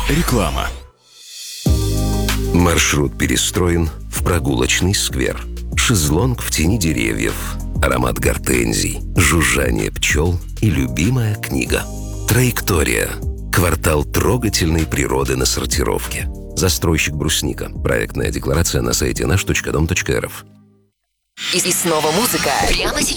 Реклама. Маршрут перестроен в прогулочный сквер. Шезлонг в тени деревьев, аромат гортензий, жужжание пчел и любимая книга. Траектория. Квартал трогательной природы на сортировке. Застройщик «Брусника». Проектная декларация на сайте наш.дом.рф. И снова музыка. Прямо сейчас.